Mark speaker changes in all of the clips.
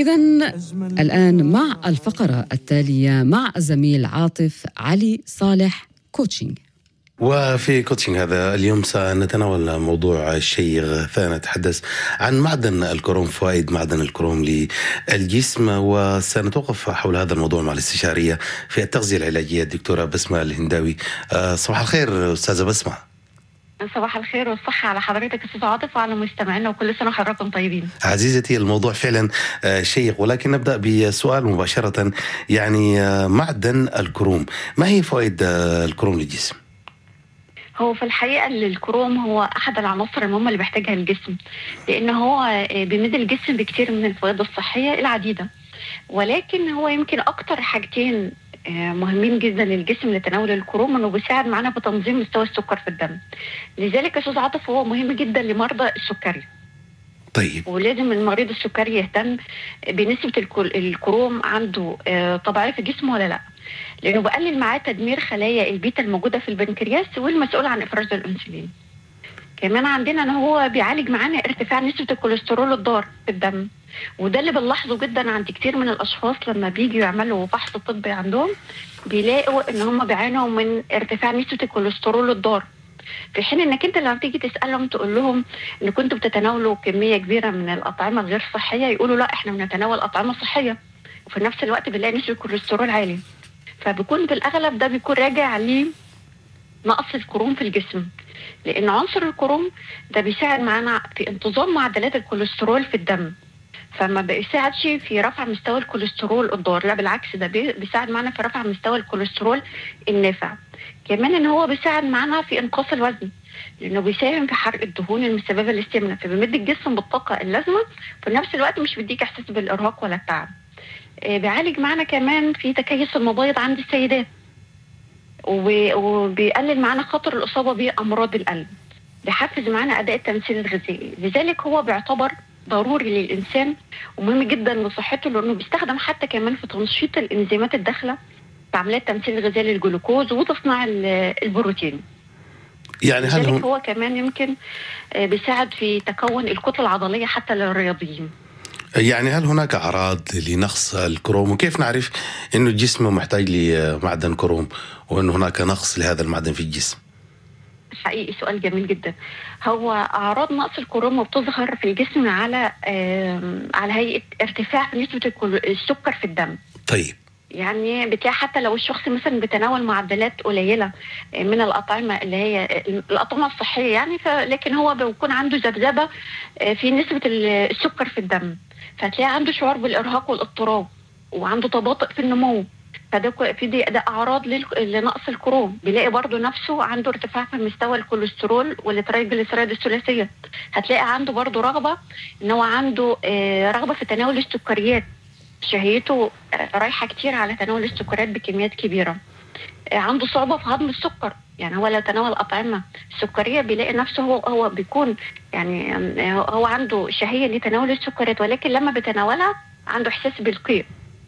Speaker 1: إذن الآن مع الفقرة التالية مع الزميل عاطف علي صالح كوتشنج.
Speaker 2: وفي كوتشنج هذا اليوم سنتناول موضوع شيق، سنتحدث عن معدن الكروم، فوائد معدن الكروم للجسم، وسنتوقف حول هذا الموضوع مع الاستشارية في التغذية العلاجية الدكتورة بسمة الهنداوي. صباح الخير أستاذة بسمة.
Speaker 3: صباح الخير والصحة على حضرتك أستاذ عاطف وعلى مستمعينا، وكل سنة وحضراتكم طيبين.
Speaker 2: عزيزتي، الموضوع فعلا شيق، ولكن نبدأ بسؤال مباشرة. يعني معدن الكروم، ما هي فوائد الكروم للجسم؟
Speaker 3: هو في الحقيقة الكروم هو أحد العناصر المهمة اللي بيحتاجها الجسم، لأن هو بيمد الجسم بكتير من الفوائد الصحية العديدة، ولكن هو يمكن أكتر حاجتين مهمين جدا للجسم لتناول الكروم، انه بيساعد معنا بتنظيم مستوى السكر في الدم. لذلك يا استاذ عاطف هو مهم جدا لمرضى السكري.
Speaker 2: طيب،
Speaker 3: ولازم المريض السكري يهتم بنسبة الكروم عنده طبيعية في جسمه ولا لا، لانه بقلل معاه تدمير خلايا البيتا الموجودة في البنكرياس والمسؤول عن افراز الانسولين. كمان عندنا ان هو بيعالج معانا ارتفاع نسبة الكوليسترول الضار في الدم، وده اللي بنلاحظه جدا عند كتير من الاشخاص لما بيجوا يعملوا فحص طبي عندهم، بيلاقوا ان هم بيعانوا من ارتفاع نسبة الكوليسترول الضار، في حين انك انت لما تيجي تسالهم تقول لهم ان كنتوا بتتناولوا كميه كبيره من الاطعمه الغير صحيه، يقولوا لا احنا بنتناول اطعمه صحيه، وفي نفس الوقت بنلاقي نسبه الكوليسترول عالي. فبيكون بالاغلب ده بيكون راجع لنقص الكروم في الجسم، لان عنصر الكروم ده بيساعد معانا في انتظام معدلات الكوليسترول في الدم، فما بيساعدش في رفع مستوى الكوليسترول الضار، لا بالعكس ده بيساعد معنا في رفع مستوى الكوليسترول النافع. كمان ان هو بيساعد معنا في انقاص الوزن، لانه بيساهم في حرق الدهون المسببه للسمنه، فبيمد الجسم بالطاقه اللازمه، في نفس الوقت مش بيديك احساس بالارهاق ولا التعب. بيعالج معنا كمان في تكيس المبايض عند السيدات، وبيقلل معنا خطر الاصابه بامراض القلب، بيحفز معنا اداء التمثيل الغذائي. لذلك هو بيعتبر ضروري للإنسان ومهم جدا لصحته، لأنه بيستخدم حتى كمان في تنشيط الإنزيمات الداخلة في عمليات تمثيل الغذائي للجلوكوز وتصنيع البروتين.
Speaker 2: يعني
Speaker 3: هو كمان يمكن بيساعد في تكون الكتلة العضلية حتى للرياضيين.
Speaker 2: يعني هل هناك أعراض لنقص الكروم، وكيف نعرف إنه الجسم محتاج لمعدن كروم وإن هناك نقص لهذا المعدن في الجسم؟
Speaker 3: حقيقي سؤال جميل جدا. هو أعراض نقص الكروم بتظهر في الجسم على هيئة ارتفاع في نسبة السكر في الدم.
Speaker 2: طيب،
Speaker 3: يعني بتلاقي حتى لو الشخص مثلا بيتناول معدلات قليلة من الأطعمة اللي هي الأطعمة الصحية، يعني لكن هو بيكون عنده ذبذبة في نسبة السكر في الدم، فتلاقي عنده شعور بالإرهاق والاضطراب، وعنده تباطؤ في النمو. فده ده اعراض لنقص الكروم. بيلاقي برضو نفسه عنده ارتفاع في مستوى الكوليسترول والترايجليسيرايد الثلاثيه. هتلاقي عنده برضو رغبه، ان هو عنده رغبه في تناول السكريات، شهيته رايحه كتير على تناول السكريات بكميات كبيره. عنده صعوبه في هضم السكر، يعني هو لو تناول اطعمه سكريه بيلاقي نفسه هو بيكون يعني هو عنده شهيه لتناول السكريات، ولكن لما بيتناولها عنده احساس بالقيء.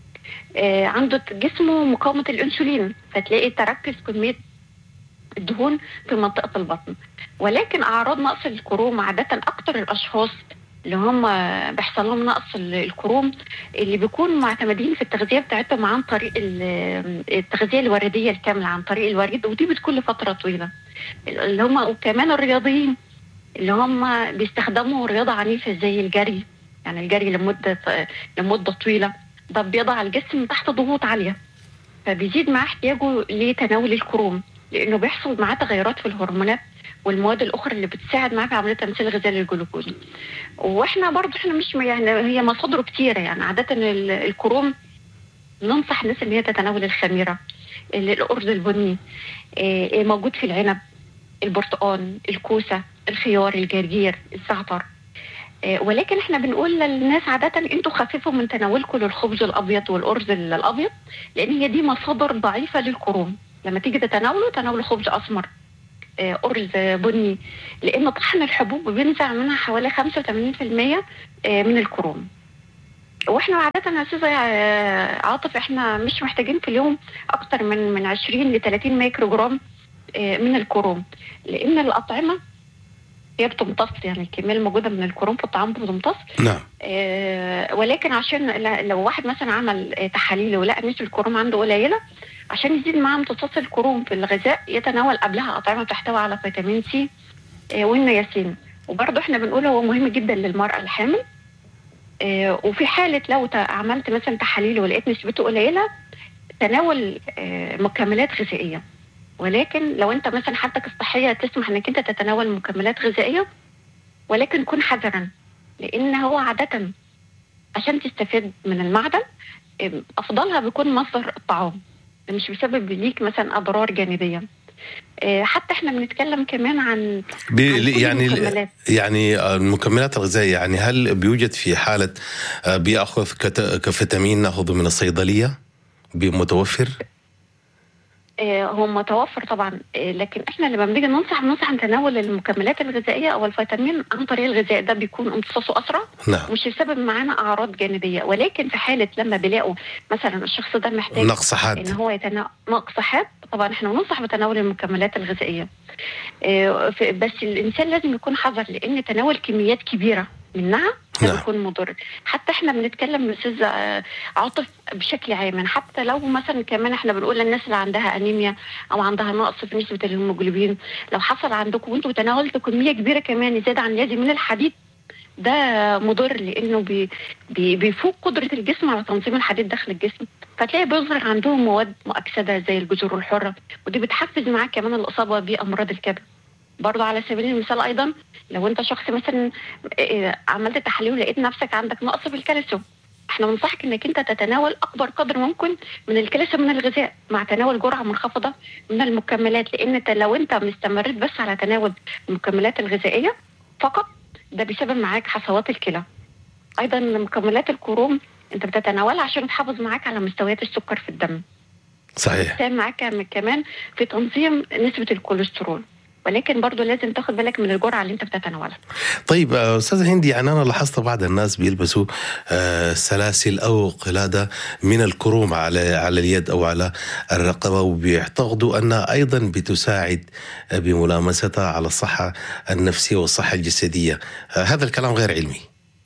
Speaker 3: عنده جسمه مقاومة الأنسولين، فتلاقي تركز كمية الدهون في منطقة البطن. ولكن أعراض نقص الكروم عادة أكتر الأشخاص اللي هم بيحصل لهم نقص الكروم اللي بيكونوا معتمدين في التغذية بتاعتهم عن طريق التغذية الوردية الكاملة، عن طريق الوريد، ودي بتكون لفترة طويلة. اللي هم وكمان الرياضيين اللي هم بيستخدموا رياضة عنيفة زي الجري، يعني الجري لمدة طويلة، ده بيضع الجسم تحت ضغوط عالية، فبيزيد معاه احتياجه لتناول الكروم، لأنه بيحصل معاه تغيرات في الهرمونات والمواد الأخرى اللي بتساعد معاه في عملية تمثيل الغذائي للجلوكوز. واحنا برضو مش يعني هي مصادره كتيرة، يعني عادة الكروم ننصح الناس ان هي تتناول الخميرة، الأرز البني، موجود في العنب، البرتقال، الكوسة، الخيار، الجرجير، الزعتر. ولكن احنا بنقول للناس عادة انتوا خففوا من تناولكم للخبز الابيض والارز الابيض، لان هي دي مصادر ضعيفة للكروم. لما تيجي تناولوا خبز اسمر، ارز بني، لان طحن الحبوب بينزع منها حوالي 85% من الكروم. واحنا عادة يا استاذ عاطف احنا مش محتاجين في اليوم اكتر من 20 ل 30 ميكرو جرام من الكروم، لان الاطعمة هي بتمتص، يعني الكميه الموجوده من الكروم في الطعام بتمتص.
Speaker 2: نعم.
Speaker 3: ولكن عشان لو واحد مثلا عمل تحاليل ولقى نسبه الكروم عنده قليله، عشان يزيد معاه امتصاص الكروم في الغذاء يتناول قبلها اطعمه تحتوي على فيتامين سي والنياسين. وبرضه احنا بنقول هو مهم جدا للمراه الحامل. وفي حاله لو عملت مثلا تحاليل ولقيت نسبته قليله، تناول مكملات غذائيه. ولكن لو انت مثلا حالتك الصحيه تسمح انك انت تتناول مكملات غذائيه، ولكن كن حذرا، لان هو عاده عشان تستفيد من المعدن افضلها بيكون مصدر الطعام، مش بسبب ليك مثلا اضرار جانبيه. حتى احنا بنتكلم كمان عن
Speaker 2: يعني المكملات الغذائيه، يعني هل بيوجد في حاله بياخذ كفيتامين ناخذه من الصيدليه بمتوفر؟
Speaker 3: هو متوفر طبعا، لكن احنا لما بنيجي ننصح عن تناول المكملات الغذائيه او الفيتامين عن طريق الغذاء، ده بيكون امتصاصه اسرع.
Speaker 2: نعم.
Speaker 3: مش يسبب معانا اعراض جانبيه. ولكن في حاله لما بيلاقوا مثلا الشخص ده محتاج
Speaker 2: نقص حاد
Speaker 3: ان هو نقص حاد، طبعا احنا بننصح بتناول المكملات الغذائيه. بس الانسان لازم يكون حذر، لان تناول كميات كبيره منها ده بيكون مضر. حتى احنا بنتكلم استاذ عاطف بشكل عام، حتى لو مثلا كمان احنا بنقول للناس اللي عندها انيميا او عندها نقص في نسبه الهيموجلوبين، لو حصل عندكم وانتم تناولتوا كميه كبيره كمان زياده عن اللازم من الحديد، ده مضر، لانه بيفوق قدره الجسم على تنظيم الحديد داخل الجسم، فتلاقي بيظهر عندهم مواد مؤكسده زي الجذور الحره، ودي بتحفز معاك كمان الاصابه بامراض الكبد. برضه على سبيل المثال ايضا، لو انت شخص مثلا عملت تحاليل ولقيت نفسك عندك نقص في الكالسيوم، احنا بننصحك انك انت تتناول اكبر قدر ممكن من الكالسيوم من الغذاء، مع تناول جرعه منخفضه من المكملات. لان لو انت مستمرت بس على تناول المكملات الغذائيه فقط، ده بيسبب معاك حصوات الكلى. ايضا مكملات الكروم انت بتتناولها عشان تحافظ معاك على مستويات السكر في الدم.
Speaker 2: صحيح.
Speaker 3: بتساهم معاك كمان في تنظيم نسبه الكوليسترول، ولكن برضو لازم تاخد بالك من الجرعة اللي انت بتتناولها.
Speaker 2: طيب أستاذة هندي، يعني أنا لاحظت بعض الناس بيلبسوا سلاسل أو قلادة من الكروم على اليد أو على الرقبة، وبيعتقدوا أنها أيضا بتساعد بملامستها على الصحة النفسية والصحة الجسدية. هذا الكلام غير علمي.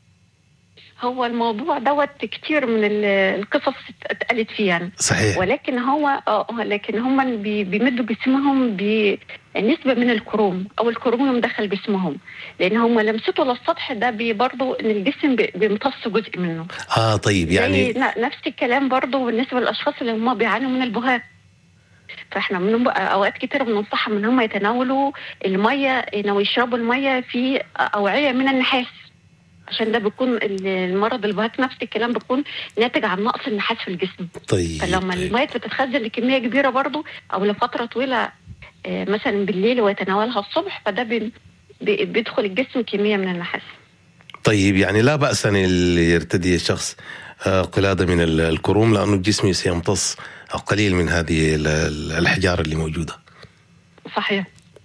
Speaker 3: هو الموضوع دوت كتير من القصص اتقالت فيه يعني.
Speaker 2: صحيح.
Speaker 3: ولكن لكن هم بيمدوا جسمهم بنسبة من الكروم او الكروم دخل جسمهم، لان هم لمسته للسطح ده برضو ان الجسم بيمتص جزء منه.
Speaker 2: طيب يعني
Speaker 3: نفس الكلام برضو بالنسبة للاشخاص اللي هم بيعانوا من البهاق، فاحنا من اوقات كتير بننصحهم ان هم يتناولوا المية، انه يشربوا المية في اوعية من النحاس، عشان ده بيكون المرض البهاق نفس الكلام بيكون ناتج عن نقص النحاس في الجسم.
Speaker 2: طيب.
Speaker 3: فلما المية بتتخزن لكمية كبيرة برضو او لفترة طويلة مثلا بالليل ويتناولها الصبح، فده بيدخل الجسم كمية من النحاس.
Speaker 2: طيب يعني لا بأس أن يرتدي الشخص قلادة من الكروم، لأنه الجسم سيمتص قليل من هذه الأحجار اللي موجودة.
Speaker 3: صحيح.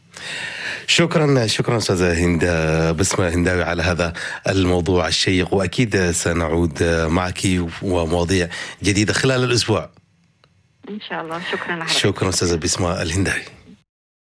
Speaker 2: شكرا أستاذة هند بسمة هنداوي على هذا الموضوع الشيق، وأكيد سنعود معك ومواضيع جديدة خلال الأسبوع
Speaker 3: إن شاء الله. شكرا
Speaker 2: أستاذة بسمة الهنداوي.